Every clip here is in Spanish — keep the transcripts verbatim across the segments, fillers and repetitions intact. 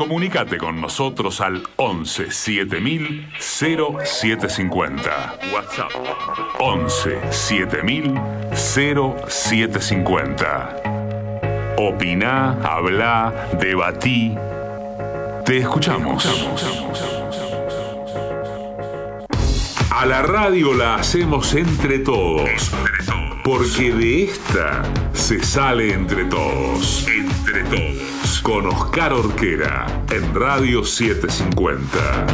Comunicate con nosotros al once siete mil cero siete cincuenta. WhatsApp once siete mil cero siete cincuenta. Opina, habla, debatí. Te escuchamos. A la radio la hacemos entre todos. Porque de esta se sale entre todos. Entre todos. Con Oscar Orquera en Radio setecientos cincuenta.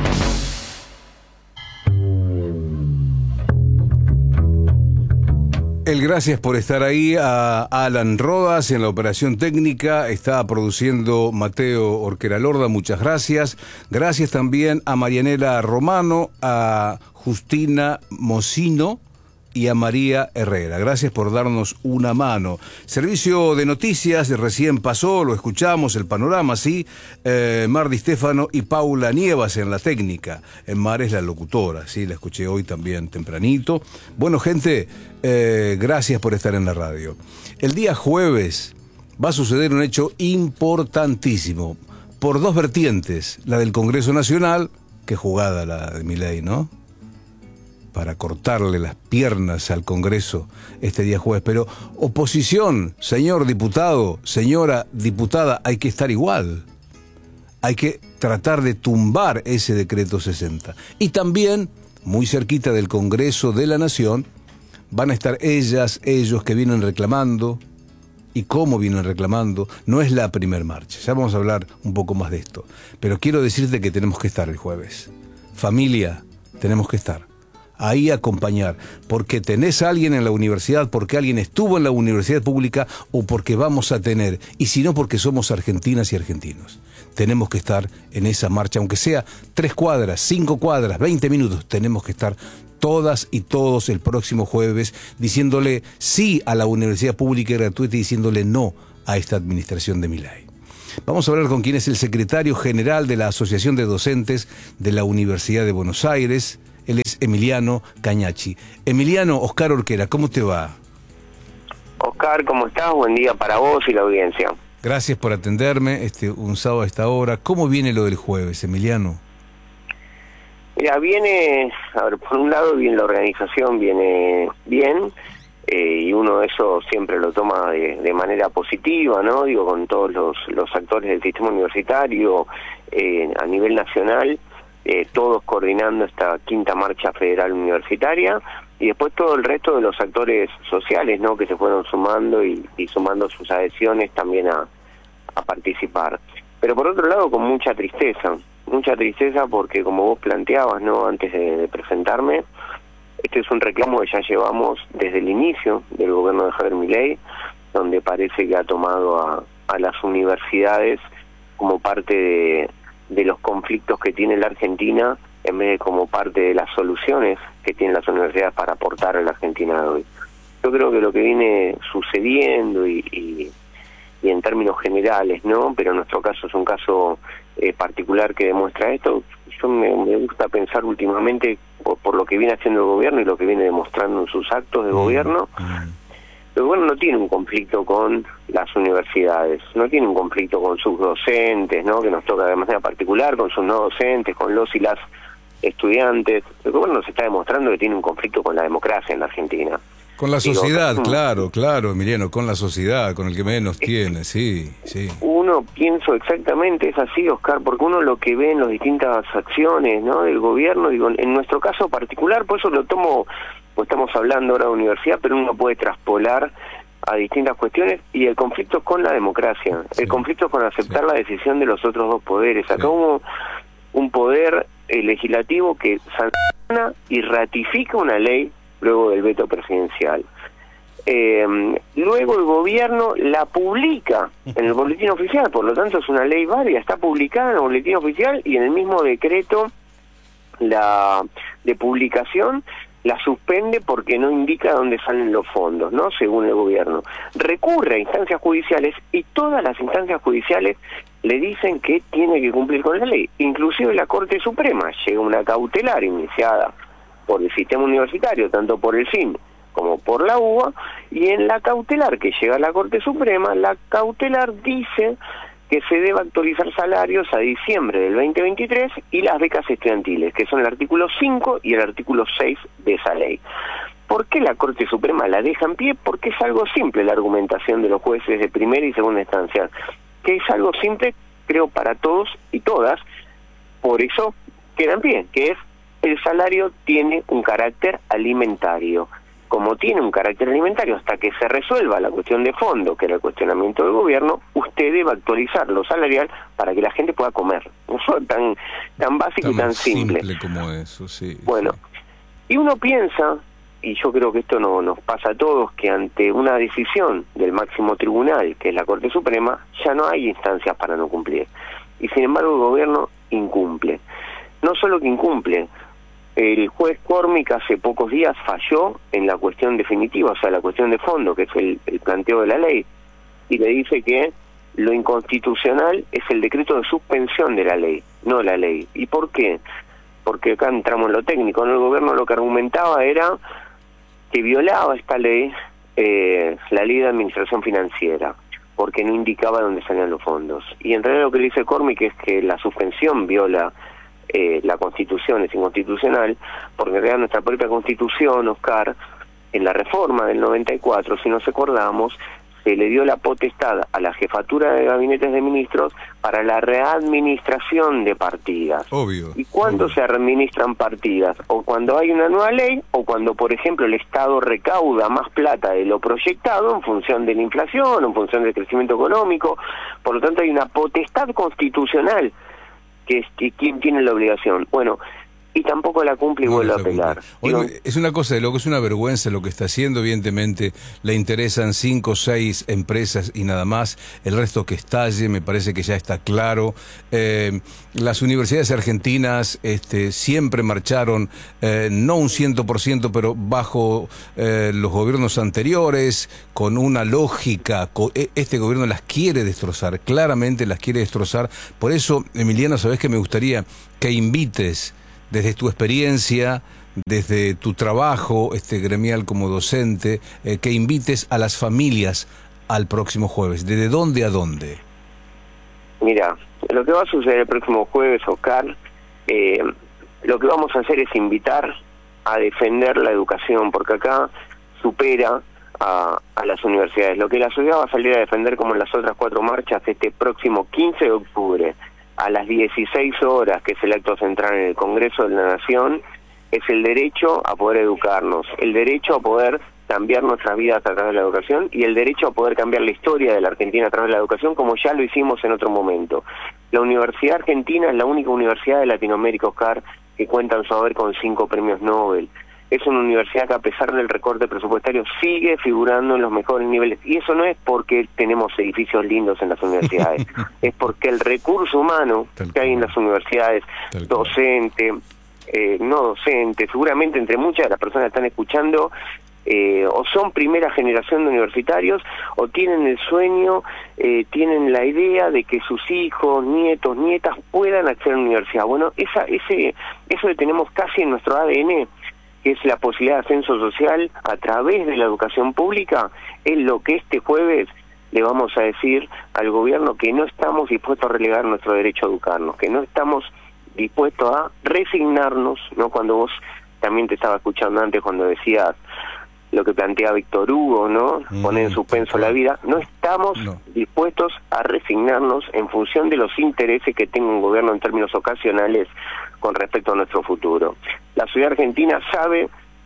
El gracias por estar ahí a Alan Rodas en la operación técnica. Está produciendo Mateo Orquera Lorda, muchas gracias. Gracias también a Marianela Romano, a Justina Mocino y a María Herrera. Gracias por darnos una mano. Servicio de noticias, recién pasó, lo escuchamos, el panorama, sí. Eh, Mar Di Stefano y Paula Nievas en la técnica. En Mar es la locutora, sí, la escuché hoy también tempranito. Bueno, gente, eh, gracias por estar en la radio. El día jueves va a suceder un hecho importantísimo, por dos vertientes. La del Congreso Nacional, qué jugada la de Milei, ¿no? Para cortarle las piernas al Congreso este día jueves. Pero oposición, señor diputado, señora diputada, hay que estar igual. Hay que tratar de tumbar ese decreto sesenta. Y también, muy cerquita del Congreso de la Nación, van a estar ellas, ellos que vienen reclamando, y cómo vienen reclamando. No es la primer marcha, ya vamos a hablar un poco más de esto. Pero quiero decirte que tenemos que estar el jueves. Familia, tenemos que estar. Ahí acompañar, porque tenés a alguien en la universidad, porque alguien estuvo en la universidad pública o porque vamos a tener, y si no porque somos argentinas y argentinos. Tenemos que estar en esa marcha, aunque sea tres cuadras, cinco cuadras, veinte minutos, tenemos que estar todas y todos el próximo jueves diciéndole sí a la universidad pública y gratuita y diciéndole no a esta administración de Milei. Vamos a hablar con quien es el secretario general de la Asociación de Docentes de la Universidad de Buenos Aires. Él es Emiliano Cañachi. Emiliano, Oscar Orquera, ¿cómo te va? Oscar, ¿cómo estás? Buen día para vos y la audiencia. Gracias por atenderme este un sábado a esta hora. ¿Cómo viene lo del jueves, Emiliano? Mira, viene, a ver, por un lado, bien la organización, viene bien, eh, y uno eso siempre lo toma de, de manera positiva, ¿no? Digo, con todos los, los actores del sistema universitario eh, a nivel nacional. Eh, todos coordinando esta quinta marcha federal universitaria, y después todo el resto de los actores sociales, ¿no?, que se fueron sumando y, y sumando sus adhesiones también a, a participar. Pero por otro lado, con mucha tristeza, mucha tristeza porque, como vos planteabas, ¿no?, antes de, de presentarme, este es un reclamo que ya llevamos desde el inicio del gobierno de Javier Milei, donde parece que ha tomado a, a las universidades como parte de de los conflictos que tiene la Argentina, en vez de como parte de las soluciones que tienen las universidades para aportar a la Argentina de hoy. Yo creo que lo que viene sucediendo y, y, y en términos generales, ¿no?, pero en nuestro caso es un caso eh, particular que demuestra esto. Yo me, me gusta pensar últimamente, por, por lo que viene haciendo el gobierno y lo que viene demostrando en sus actos de gobierno, el gobierno no tiene un conflicto con las universidades, no tiene un conflicto con sus docentes, ¿no?, que nos toca de manera particular, con sus no docentes, con los y las estudiantes. El gobierno se está demostrando que tiene un conflicto con la democracia en la Argentina. Con la sociedad, Digo, claro, claro, Emiliano, con la sociedad, con el que menos tiene, sí, sí. Uno, pienso exactamente, es así, Oscar, porque uno lo que ve en las distintas acciones, ¿no?, del gobierno, digo, en nuestro caso particular, por eso lo tomo, pues estamos hablando ahora de universidad, pero uno puede traspolar a distintas cuestiones, y el conflicto es con la democracia, sí. El conflicto es con aceptar sí. la decisión de los otros dos poderes. Acá sí. hubo un poder eh, legislativo que sanciona y ratifica una ley luego del veto presidencial. Eh, luego el gobierno la publica en el boletín oficial, por lo tanto es una ley válida, está publicada en el boletín oficial, y en el mismo decreto la de publicación la suspende porque no indica dónde salen los fondos, ¿no?, según el gobierno. Recurre a instancias judiciales y todas las instancias judiciales le dicen que tiene que cumplir con la ley. Inclusive la Corte Suprema llega una cautelar iniciada por el sistema universitario, tanto por el S I M como por la U B A, y en la cautelar que llega a la Corte Suprema, la cautelar dice que se deba actualizar salarios a diciembre del veinte veintitrés y las becas estudiantiles, que son el artículo cinco y el artículo seis de esa ley. ¿Por qué la Corte Suprema la deja en pie? Porque es algo simple la argumentación de los jueces de primera y segunda instancia, que es algo simple, creo, para todos y todas, por eso queda en pie, que es el salario tiene un carácter alimentario. Como tiene un carácter alimentario, hasta que se resuelva la cuestión de fondo, que era el cuestionamiento del gobierno, usted debe actualizar lo salarial para que la gente pueda comer. Eso es tan, tan básico tan y tan simple. simple como eso, sí. Bueno, sí. Y uno piensa, y yo creo que esto no, nos pasa a todos, que ante una decisión del máximo tribunal, que es la Corte Suprema, ya no hay instancias para no cumplir. Y sin embargo el gobierno incumple. No solo que incumple, el juez Cormick hace pocos días falló en la cuestión definitiva, o sea, la cuestión de fondo, que es el, el planteo de la ley, y le dice que lo inconstitucional es el decreto de suspensión de la ley, no la ley. ¿Y por qué? Porque acá entramos en lo técnico, ¿no? El gobierno lo que argumentaba era que violaba esta ley, eh, la ley de administración financiera, porque no indicaba dónde salían los fondos. Y en realidad lo que le dice Cormick es que la suspensión viola Eh, la Constitución, es inconstitucional, porque en realidad nuestra propia Constitución, Oscar, en la reforma del noventa y cuatro, si nos acordamos, se le dio la potestad a la jefatura de gabinetes de ministros para la readministración de partidas. Obvio. ¿Y cuándo obvio. se administran partidas? O cuando hay una nueva ley, o cuando, por ejemplo, el Estado recauda más plata de lo proyectado en función de la inflación, en función del crecimiento económico. Por lo tanto, hay una potestad constitucional que es que quién tiene la obligación. Bueno, y tampoco la cumple y no vuelve a apelar. Digo, es una cosa de loco, es una vergüenza lo que está haciendo, evidentemente le interesan cinco o seis empresas y nada más, el resto que estalle, me parece que ya está claro. Eh, las universidades argentinas este, siempre marcharon, eh, no un ciento por ciento, pero bajo eh, los gobiernos anteriores, con una lógica, este gobierno las quiere destrozar, claramente las quiere destrozar. Por eso, Emiliano, sabés que me gustaría que invites desde tu experiencia, desde tu trabajo este gremial como docente, eh, que invites a las familias al próximo jueves. ¿Desde dónde a dónde? Mira, lo que va a suceder el próximo jueves, Oscar, eh, lo que vamos a hacer es invitar a defender la educación, porque acá supera a, a las universidades. Lo que la sociedad va a salir a defender, como en las otras cuatro marchas, este próximo quince de octubre, a las dieciséis horas, que es el acto central en el Congreso de la Nación, es el derecho a poder educarnos, el derecho a poder cambiar nuestras vidas a través de la educación y el derecho a poder cambiar la historia de la Argentina a través de la educación, como ya lo hicimos en otro momento. La Universidad Argentina es la única universidad de Latinoamérica, Oscar, que cuenta en su haber con cinco premios Nobel. Es una universidad que, a pesar del recorte presupuestario, sigue figurando en los mejores niveles. Y eso no es porque tenemos edificios lindos en las universidades, es porque el recurso humano que hay en las universidades, docente, eh, no docente, seguramente entre muchas de las personas que están escuchando, eh, o son primera generación de universitarios, o tienen el sueño, eh, tienen la idea de que sus hijos, nietos, nietas puedan acceder a la universidad. Bueno, esa, ese, eso que tenemos casi en nuestro A D N, que es la posibilidad de ascenso social a través de la educación pública, es lo que este jueves le vamos a decir al gobierno, que no estamos dispuestos a relegar nuestro derecho a educarnos, que no estamos dispuestos a resignarnos, ¿no? Cuando vos también te estaba escuchando antes cuando decías lo que plantea Víctor Hugo, ¿no? Mm, Poner en suspenso la vida. No estamos no. dispuestos a resignarnos en función de los intereses que tenga un gobierno en términos ocasionales con respecto a nuestro futuro. La sociedad argentina sabe,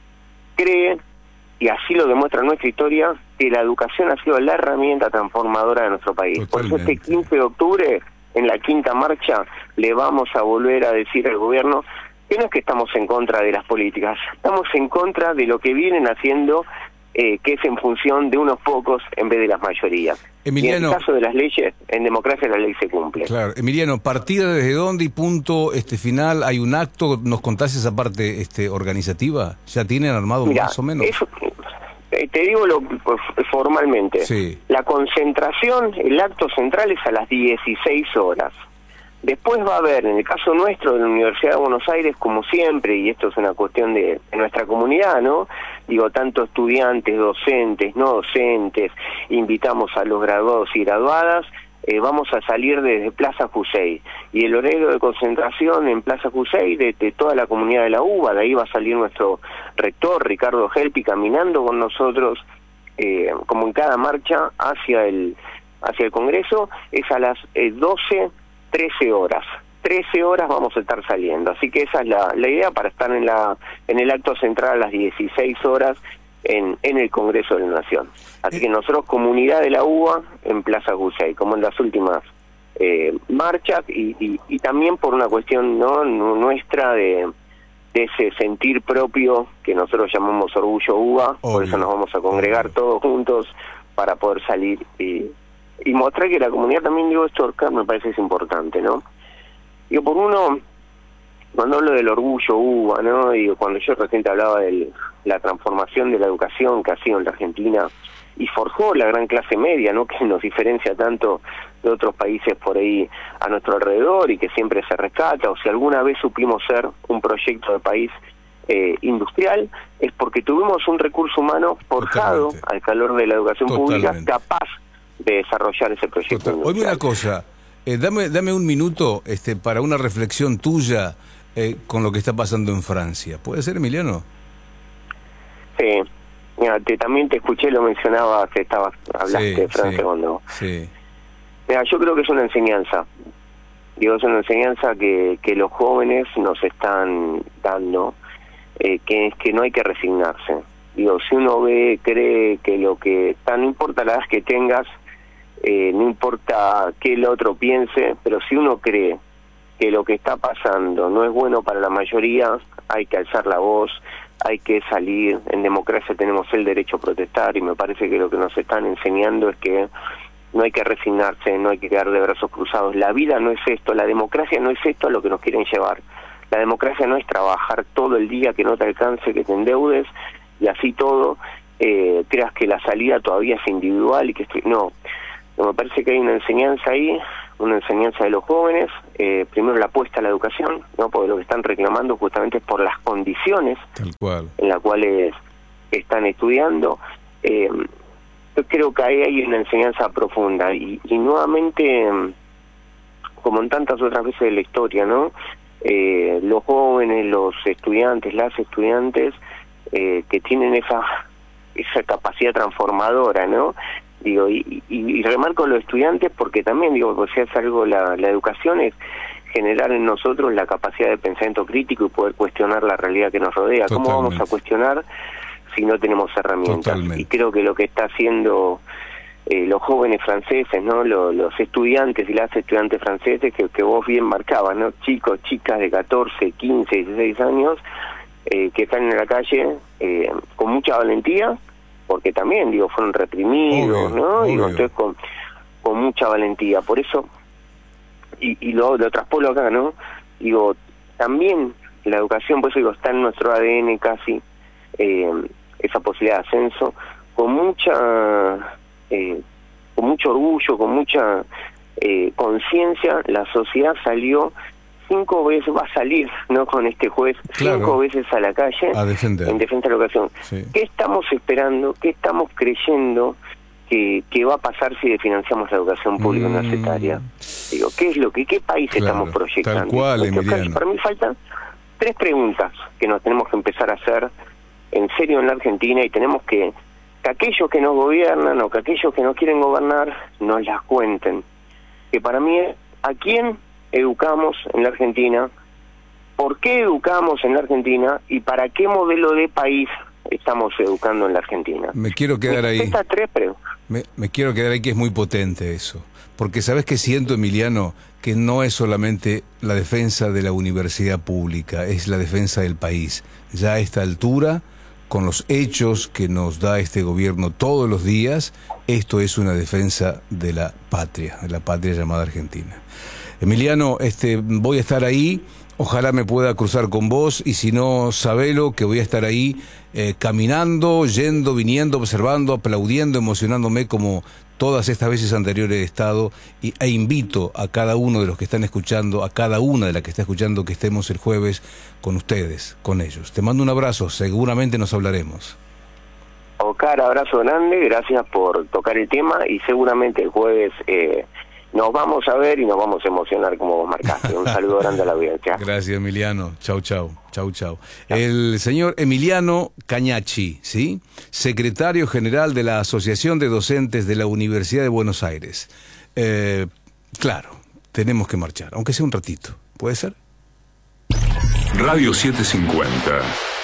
cree, y así lo demuestra nuestra historia, que la educación ha sido la herramienta transformadora de nuestro país. Totalmente. Por eso este quince de octubre, en la quinta marcha, le vamos a volver a decir al gobierno que no es que estamos en contra de las políticas, estamos en contra de lo que vienen haciendo, eh, que es en función de unos pocos en vez de las mayorías. Emiliano, y en el caso de las leyes, en democracia la ley se cumple. Claro, Emiliano, ¿partida desde dónde y punto este final? ¿Hay un acto? ¿Nos contás esa parte este, organizativa? ¿Ya tienen armado Mirá, más o menos? Eso, eh, te digo lo, pues, formalmente. Sí. La concentración, el acto central es a las dieciséis horas. Después va a haber, en el caso nuestro de la Universidad de Buenos Aires, como siempre, y esto es una cuestión de, de nuestra comunidad, ¿no? Digo, tanto estudiantes, docentes, no docentes, invitamos a los graduados y graduadas, eh, vamos a salir desde Plaza Jusey, y el horario de concentración en Plaza Jusey de, de toda la comunidad de la UBA, de ahí va a salir nuestro rector Ricardo Helpi caminando con nosotros, eh, como en cada marcha, hacia el hacia el Congreso, es a las eh, doce, trece horas. trece horas vamos a estar saliendo, así que esa es la, la idea para estar en la en el acto central a las dieciséis horas en, en el Congreso de la Nación. Así que nosotros, comunidad de la UBA, en Plaza Jusey, como en las últimas eh, marchas, y, y, y también por una cuestión no nuestra de, de ese sentir propio que nosotros llamamos Orgullo UBA. Obvio. Por eso nos vamos a congregar todos juntos para poder salir y, y mostrar que la comunidad también, digo, esto acá me parece es importante, ¿no? Digo, por uno, cuando hablo del orgullo UBA, ¿no? Digo, cuando yo recién te hablaba de la transformación de la educación que ha sido en la Argentina y forjó la gran clase media, ¿no? Que nos diferencia tanto de otros países por ahí a nuestro alrededor y que siempre se rescata, o si alguna vez supimos ser un proyecto de país eh, industrial, es porque tuvimos un recurso humano forjado Totalmente. Al calor de la educación Totalmente. Pública, capaz de desarrollar ese proyecto. Oye, una cosa. Eh, dame, dame un minuto este, para una reflexión tuya eh, con lo que está pasando en Francia. ¿Puede ser, Emiliano? Sí. Mira, te, también te escuché, lo mencionabas, que estabas, hablaste sí, de Francia sí, cuando... Sí. Mira, yo creo que es una enseñanza. Digo, es una enseñanza que, que los jóvenes nos están dando, eh, que es que no hay que resignarse. Digo, si uno ve, cree que lo que... Tan importa la edad que tengas, Eh, no importa qué el otro piense, pero si uno cree que lo que está pasando no es bueno para la mayoría, hay que alzar la voz, hay que salir. En democracia tenemos el derecho a protestar, y me parece que lo que nos están enseñando es que no hay que resignarse, no hay que quedar de brazos cruzados. La vida no es esto, la democracia no es esto a lo que nos quieren llevar. La democracia no es trabajar todo el día, que no te alcance, que te endeudes y así todo, eh, creas que la salida todavía es individual y que estoy... no. Me parece que hay una enseñanza ahí, una enseñanza de los jóvenes, eh, primero la apuesta a la educación, no, porque lo que están reclamando justamente es por las condiciones Tal cual. en las cuales están estudiando. Eh, yo creo que ahí hay una enseñanza profunda, y, y nuevamente, como en tantas otras veces de la historia, ¿no? Eh, los jóvenes, los estudiantes, las estudiantes, eh, que tienen esa, esa capacidad transformadora, ¿no? Digo, y, y, y remarco los estudiantes porque también, digo, pues si es algo, la, la educación es generar en nosotros la capacidad de pensamiento crítico y poder cuestionar la realidad que nos rodea. Totalmente. ¿Cómo vamos a cuestionar si no tenemos herramientas? Totalmente. Y creo que lo que está haciendo eh, los jóvenes franceses, ¿no? Los, los estudiantes y las estudiantes franceses, que, que vos bien marcabas, ¿no? Chicos, chicas de catorce, quince, dieciséis años, eh, que están en la calle eh, con mucha valentía, porque también, digo, fueron reprimidos, obvio, ¿no? Obvio. Digo, entonces con, con mucha valentía. Por eso, y, y lo, lo traspolo acá, ¿no? Digo, también la educación, por eso digo, está en nuestro A D N casi, eh, esa posibilidad de ascenso, con mucha, eh, con mucho orgullo, con mucha eh, conciencia, la sociedad salió cinco veces, va a salir, ¿no? Con este juez, claro, cinco veces a la calle a defender. En defensa de la educación. Sí. ¿Qué estamos esperando? ¿Qué estamos creyendo que, que va a pasar si financiamos la educación pública mm. universitaria? Digo, ¿qué es lo que, qué país claro, estamos proyectando? Tal cual, Emiliano. Para mí faltan tres preguntas que nos tenemos que empezar a hacer en serio en la Argentina, y tenemos que, que aquellos que nos gobiernan o que aquellos que no quieren gobernar nos las cuenten. Que para mí es, ¿a quién educamos en la Argentina? ¿Por qué educamos en la Argentina? ¿Y para qué modelo de país estamos educando en la Argentina? Me quiero quedar ahí. Estas tres preguntas. Me, me quiero quedar ahí, que es muy potente eso. Porque ¿sabes qué siento, Emiliano? Que no es solamente la defensa de la universidad pública, es la defensa del país. Ya a esta altura, con los hechos que nos da este gobierno todos los días, esto es una defensa de la patria, de la patria llamada Argentina. Emiliano, este, voy a estar ahí, ojalá me pueda cruzar con vos, y si no, sabelo que voy a estar ahí eh, caminando, yendo, viniendo, observando, aplaudiendo, emocionándome como todas estas veces anteriores he estado, y, e invito a cada uno de los que están escuchando, a cada una de las que está escuchando, que estemos el jueves con ustedes, con ellos. Te mando un abrazo, seguramente nos hablaremos. Oscar, abrazo grande, gracias por tocar el tema, y seguramente el jueves... Eh, nos vamos a ver y nos vamos a emocionar como vos marcaste. Un saludo grande a la audiencia. Gracias, Emiliano. Chau, chau. Chau, chau. El señor Emiliano Cañachi, ¿sí? Secretario General de la Asociación de Docentes de la Universidad de Buenos Aires. Eh, claro, tenemos que marchar, aunque sea un ratito. ¿Puede ser? Radio setecientos cincuenta.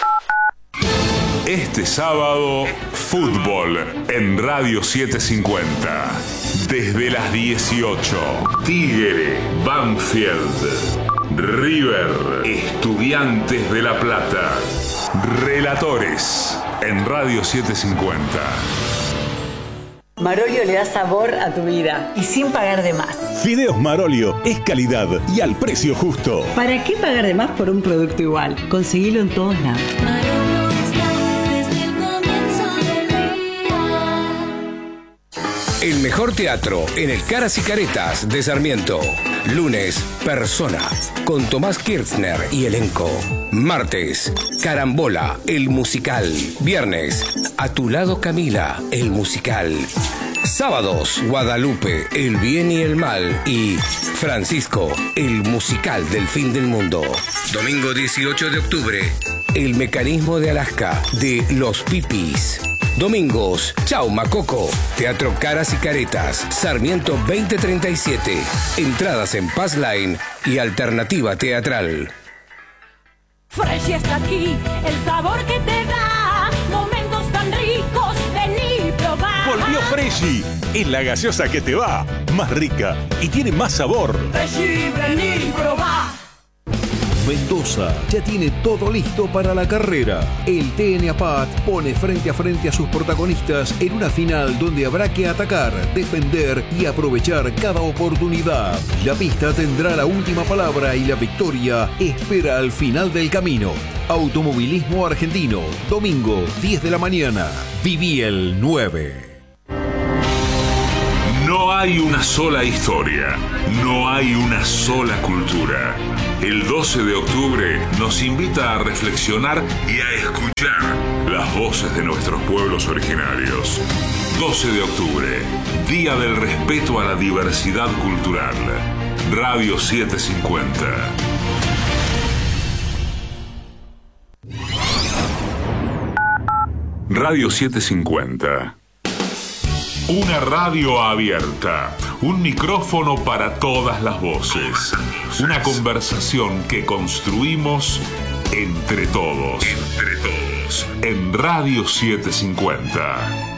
Este sábado, fútbol en Radio setecientos cincuenta. Desde las dieciocho. Tigre, Banfield, River, Estudiantes de La Plata. Relatores en Radio setecientos cincuenta. Marolio le da sabor a tu vida y sin pagar de más. Fideos Marolio es calidad y al precio justo. ¿Para qué pagar de más por un producto igual? Conseguilo en todos lados. Marolio está desde el comienzo del día. El mejor teatro en el Caras y Caretas de Sarmiento. Lunes, Persona, con Tomás Kirchner y elenco. Martes, Carambola, el musical. Viernes, A tu lado Camila, el musical. Sábados, Guadalupe, el bien y el mal. Y Francisco, el musical del fin del mundo. Domingo dieciocho de octubre, El mecanismo de Alaska, de Los Pipis. Domingos, Chau Macoco, Teatro Caras y Caretas, Sarmiento veinte treinta y siete. Entradas en Paz Line y Alternativa Teatral. Fresh está aquí, el sabor que te da momentos tan ricos, vení y probá. Volvió Freshy, es la gaseosa que te va, más rica y tiene más sabor. Freshy, vení y probá. Mendoza ya tiene todo listo para la carrera. El T N A P A T pone frente a frente a sus protagonistas en una final donde habrá que atacar, defender y aprovechar cada oportunidad. La pista tendrá la última palabra y la victoria espera al final del camino. Automovilismo Argentino, domingo, diez de la mañana. Viví el nueve. No hay una sola historia, no hay una sola cultura. El doce de octubre nos invita a reflexionar y a escuchar las voces de nuestros pueblos originarios. doce de octubre, Día del Respeto a la Diversidad Cultural. Radio setecientos cincuenta. Radio setecientos cincuenta. Una radio abierta, un micrófono para todas las voces, una conversación que construimos entre todos, entre todos, en Radio setecientos cincuenta.